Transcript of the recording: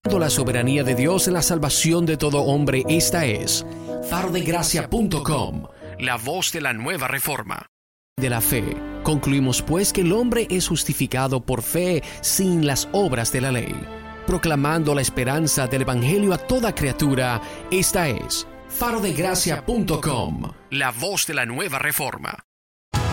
La soberanía de Dios en la salvación de todo hombre. Esta es farodegracia.com, la voz de la nueva reforma. De la fe, concluimos pues que el hombre es justificado por fe sin las obras de la ley. Proclamando la esperanza del Evangelio a toda criatura. Esta es farodegracia.com, la voz de la nueva reforma.